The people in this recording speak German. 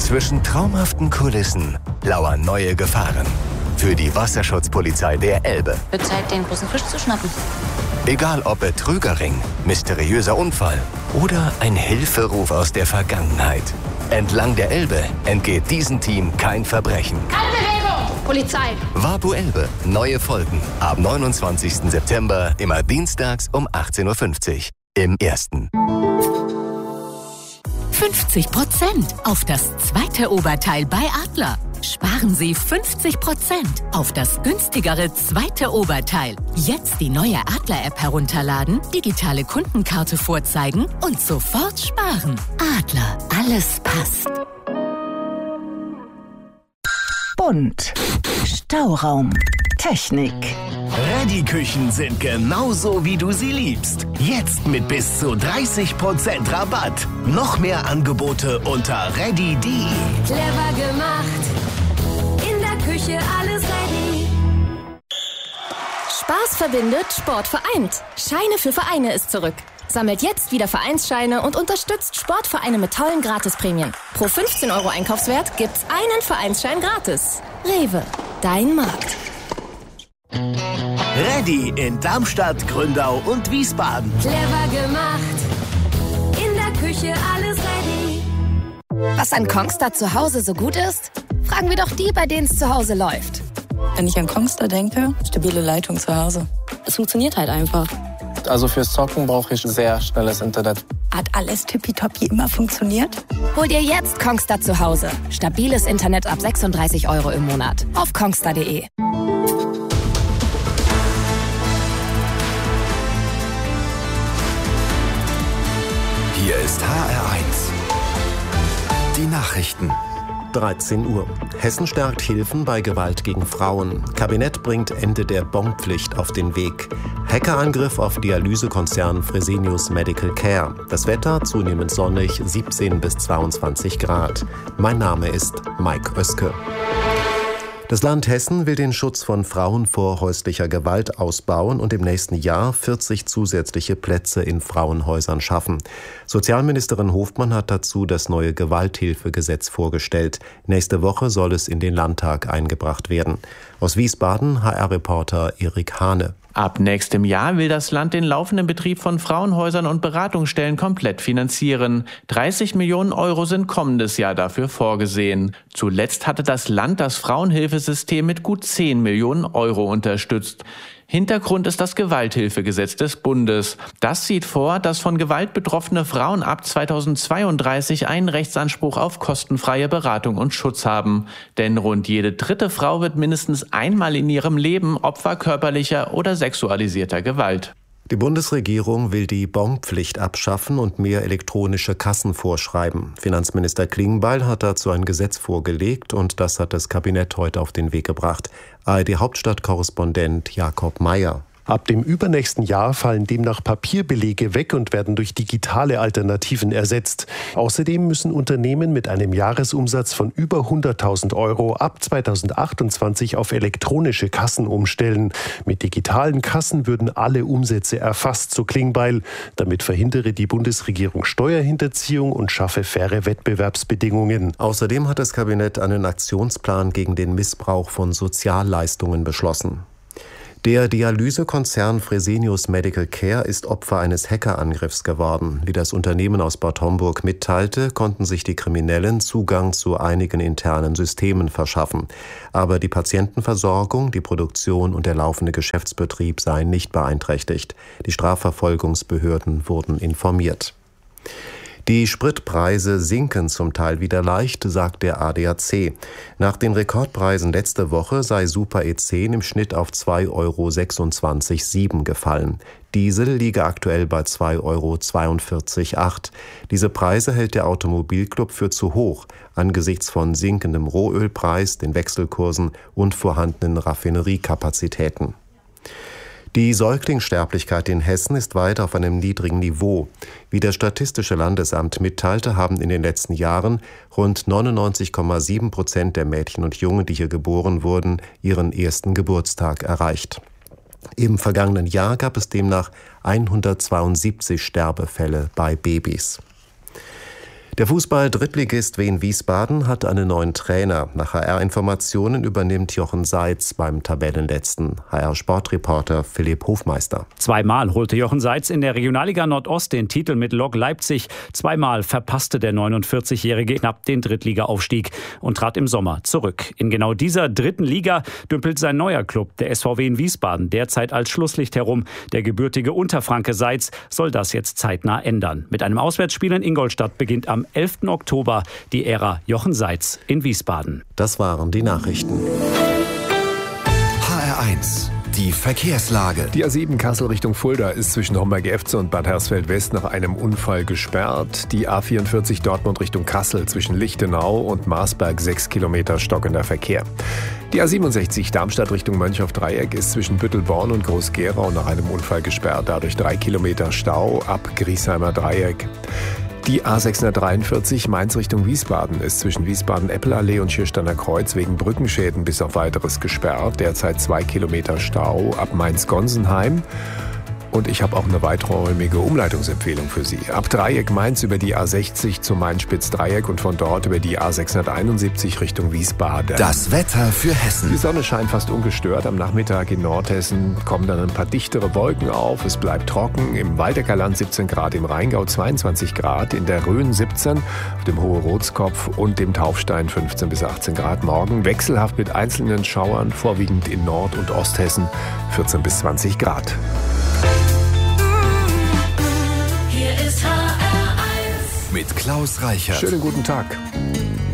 Zwischen traumhaften Kulissen lauern neue Gefahren. Für die Wasserschutzpolizei der Elbe. Wird Zeit, den großen Fisch zu schnappen. Egal ob Betrügerring, mysteriöser Unfall oder ein Hilferuf aus der Vergangenheit. Entlang der Elbe entgeht diesem Team kein Verbrechen. Keine Bewegung! Polizei! Wabu Elbe. Neue Folgen. Ab 29. September, immer dienstags um 18.50 Uhr. Im Ersten. 50% auf das zweite Oberteil bei Adler. Sparen Sie 50% auf das günstigere zweite Oberteil. Jetzt die neue Adler-App herunterladen, digitale Kundenkarte vorzeigen und sofort sparen. Adler, alles passt. Bunt. Stauraum. Technik. Reddy-Küchen sind genauso, wie du sie liebst. Jetzt mit bis zu 30% Rabatt. Noch mehr Angebote unter reddy.de. Clever gemacht. In der Küche alles ready. Spaß verbindet, Sport vereint. Scheine für Vereine ist zurück. Sammelt jetzt wieder Vereinsscheine und unterstützt Sportvereine mit tollen Gratisprämien. Pro 15 € Einkaufswert gibt's einen Vereinsschein gratis. Rewe, dein Markt. Reddy in Darmstadt, Gründau und Wiesbaden. Clever gemacht. In der Küche alles ready. Was an Kongstar zu Hause so gut ist? Fragen wir doch die, bei denen es zu Hause läuft. Wenn ich an Kongstar denke, stabile Leitung zu Hause. Es funktioniert halt einfach. Also fürs Zocken brauche ich sehr schnelles Internet. Hat alles tippitoppi immer funktioniert? Hol dir jetzt Kongstar zu Hause. Stabiles Internet ab 36 € im Monat. Auf kongstar.de. Hier ist HR1. Die Nachrichten. 13 Uhr. Hessen stärkt Hilfen bei Gewalt gegen Frauen. Kabinett bringt Ende der Bonpflicht auf den Weg. Hackerangriff auf Dialysekonzern Fresenius Medical Care. Das Wetter zunehmend sonnig, 17 bis 22 Grad. Mein Name ist Mike Oeske. Das Land Hessen will den Schutz von Frauen vor häuslicher Gewalt ausbauen und im nächsten Jahr 40 zusätzliche Plätze in Frauenhäusern schaffen. Sozialministerin Hofmann hat dazu das neue Gewalthilfegesetz vorgestellt. Nächste Woche soll es in den Landtag eingebracht werden. Aus Wiesbaden HR-Reporter Erik Hane. Ab nächstem Jahr will das Land den laufenden Betrieb von Frauenhäusern und Beratungsstellen komplett finanzieren. 30 Millionen € sind kommendes Jahr dafür vorgesehen. Zuletzt hatte das Land das Frauenhilfesystem mit gut 10 Millionen € unterstützt. Hintergrund ist das Gewalthilfegesetz des Bundes. Das sieht vor, dass von Gewalt betroffene Frauen ab 2032 einen Rechtsanspruch auf kostenfreie Beratung und Schutz haben. Denn rund jede dritte Frau wird mindestens einmal in ihrem Leben Opfer körperlicher oder sexualisierter Gewalt. Die Bundesregierung will die Bonpflicht abschaffen und mehr elektronische Kassen vorschreiben. Finanzminister Klingbeil hat dazu ein Gesetz vorgelegt und das hat das Kabinett heute auf den Weg gebracht. ARD-Hauptstadtkorrespondent Jakob Meyer. Ab dem übernächsten Jahr fallen demnach Papierbelege weg und werden durch digitale Alternativen ersetzt. Außerdem müssen Unternehmen mit einem Jahresumsatz von über 100.000 € ab 2028 auf elektronische Kassen umstellen. Mit digitalen Kassen würden alle Umsätze erfasst, so Klingbeil. Damit verhindere die Bundesregierung Steuerhinterziehung und schaffe faire Wettbewerbsbedingungen. Außerdem hat das Kabinett einen Aktionsplan gegen den Missbrauch von Sozialleistungen beschlossen. Der Dialysekonzern Fresenius Medical Care ist Opfer eines Hackerangriffs geworden. Wie das Unternehmen aus Bad Homburg mitteilte, konnten sich die Kriminellen Zugang zu einigen internen Systemen verschaffen. Aber die Patientenversorgung, die Produktion und der laufende Geschäftsbetrieb seien nicht beeinträchtigt. Die Strafverfolgungsbehörden wurden informiert. Die Spritpreise sinken zum Teil wieder leicht, sagt der ADAC. Nach den Rekordpreisen letzte Woche sei Super E10 im Schnitt auf 2,26,7 € gefallen. Diesel liege aktuell bei 2,42,8 €. Diese Preise hält der Automobilclub für zu hoch, angesichts von sinkendem Rohölpreis, den Wechselkursen und vorhandenen Raffineriekapazitäten. Die Säuglingssterblichkeit in Hessen ist weiter auf einem niedrigen Niveau. Wie das Statistische Landesamt mitteilte, haben in den letzten Jahren rund 99,7% der Mädchen und Jungen, die hier geboren wurden, ihren ersten Geburtstag erreicht. Im vergangenen Jahr gab es demnach 172 Sterbefälle bei Babys. Der Fußball-Drittligist Wien Wiesbaden hat einen neuen Trainer. Nach HR-Informationen übernimmt Jochen Seitz beim Tabellenletzten. HR-Sportreporter Philipp Hofmeister. Zweimal holte Jochen Seitz in der Regionalliga Nordost den Titel mit Lok Leipzig. Zweimal verpasste der 49-Jährige knapp den Drittliga-Aufstieg und trat im Sommer zurück. In genau dieser dritten Liga dümpelt sein neuer Club, der SVW in Wiesbaden, derzeit als Schlusslicht herum. Der gebürtige Unterfranke Seitz soll das jetzt zeitnah ändern. Mit einem Auswärtsspiel in Ingolstadt beginnt am 11. Oktober die Ära Jochen Seitz in Wiesbaden. Das waren die Nachrichten. HR1, die Verkehrslage. Die A7 Kassel Richtung Fulda ist zwischen Homberg-Efze und Bad Hersfeld-West nach einem Unfall gesperrt. Die A44 Dortmund Richtung Kassel zwischen Lichtenau und Marsberg 6 Kilometer stockender Verkehr. Die A67 Darmstadt Richtung Mönchhoff-Dreieck ist zwischen Büttelborn und Groß-Gerau nach einem Unfall gesperrt. Dadurch 3 Kilometer Stau ab Griesheimer Dreieck. Die A643 Mainz Richtung Wiesbaden ist zwischen Wiesbaden-Eppelallee und Schiersteiner Kreuz wegen Brückenschäden bis auf Weiteres gesperrt. Derzeit 2 Kilometer Stau ab Mainz-Gonsenheim. Und ich habe auch eine weiträumige Umleitungsempfehlung für Sie. Ab Dreieck Mainz über die A60 zum Main-Spitz-Dreieck und von dort über die A671 Richtung Wiesbaden. Das Wetter für Hessen. Die Sonne scheint fast ungestört. Am Nachmittag in Nordhessen kommen dann ein paar dichtere Wolken auf. Es bleibt trocken. Im Waldecker Land 17 Grad, im Rheingau 22 Grad, in der Rhön 17, auf dem Hohe Rotskopf und dem Taufstein 15 bis 18 Grad. Morgen wechselhaft mit einzelnen Schauern, vorwiegend in Nord- und Osthessen 14 bis 20 Grad. Mit Klaus Reichert. Schönen guten Tag.